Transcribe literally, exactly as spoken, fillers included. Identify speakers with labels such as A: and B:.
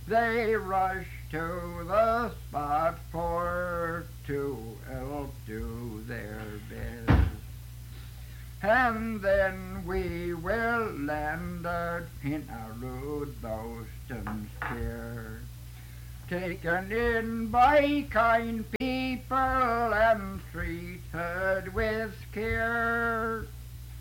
A: They rush to the spot for to help do their best. And then we will land in a rude Boston chair, taken in by kind people and treated with care.